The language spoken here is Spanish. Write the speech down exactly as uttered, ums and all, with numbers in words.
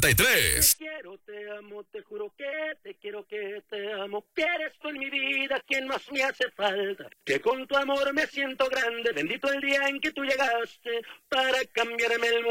y tres. Te quiero, te amo, te juro que te quiero, que te amo, que eres tú en mi vida quien más me hace falta, que con tu amor me siento grande, bendito el día en que tú llegaste para cambiarme el mundo.